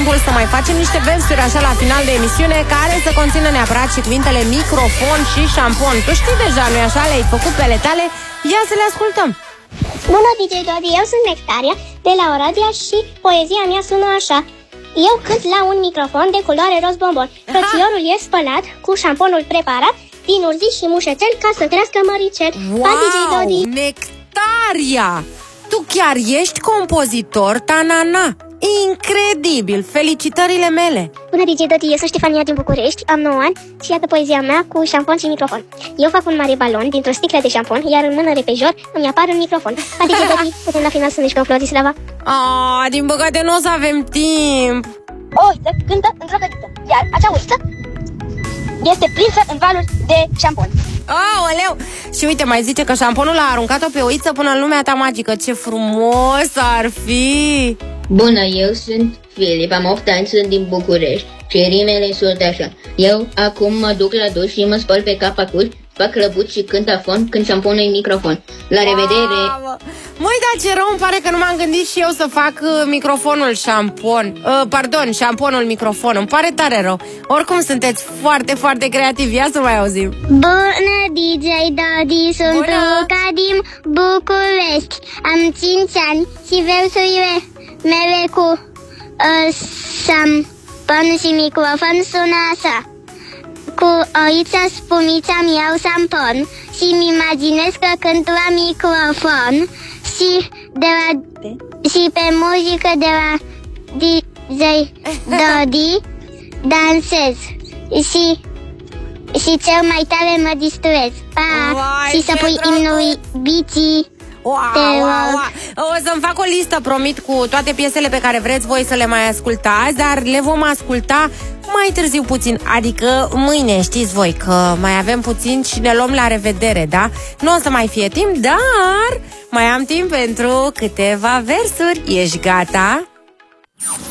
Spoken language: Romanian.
timpul să mai facem niște versuri așa la final de emisiune, care să conțină neapărat și cuvintele microfon și șampon. Tu știi deja, nu-i așa? Le-ai făcut pe ale tale? Ia să le ascultăm. Bună, DJ Dodi, eu sunt Nectaria de la Oradea și poezia mea sună așa. Eu cânt la un microfon de culoare roz bombon. Cățiorul e spălat cu șamponul preparat din urzici și mușețel ca să crească măricel. Pa, DJ Dodi! Nectaria! Tu chiar ești compozitor, tanana! Incredibil! Felicitările mele! Bună, DJ Dodi, eu sunt Ștefania din București, am 9 ani și iată poezia mea cu șampon și microfon. Eu fac un mare balon dintr-o sticlă de șampon, iar în mână repejor îmi apare un microfon. Pa, DJ Dodi, putem la final să ne jucăm Florislava? Din păcate nu o să avem timp! O uită cântă într-o cădiță, iar acea uită este prinsă în valuri de șampon. Aoleu! Și uite, mai zice că șamponul a aruncat-o pe oiță până în lumea ta magică. Ce frumos ar fi! Bună, eu sunt Filip, am 8 ani, sunt din București și rimele sunt așa. Eu acum mă duc la duș și mă spăl pe capacuri, fac clăbuți și cânt afon când șamponul e microfon. La revedere! Măi, dar ce rău, îmi pare că nu m-am gândit și eu să fac microfonul șampon. Pardon, șamponul microfon. Îmi pare tare rău. Oricum sunteți foarte, foarte creativi. Ia să mai auzim. Bună, DJ Dodi, sunt Luca din București. Am 5 ani și versurile mele cu șampon și microfon sună așa. Cu oița spumița-mi iau șampon și-mi imaginez că cânt la microfon și pe muzică de la DJ Dodi dansez și cel mai tare mă distrez. Pa! Și să pui imnul Bici. O să-mi fac o listă, promit, cu toate piesele pe care vreți voi să le mai ascultați, dar le vom asculta mai târziu puțin, adică mâine, știți voi că mai avem puțin și ne luăm la revedere, da? Nu o să mai fie timp, dar mai am timp pentru câteva versuri. Ești gata?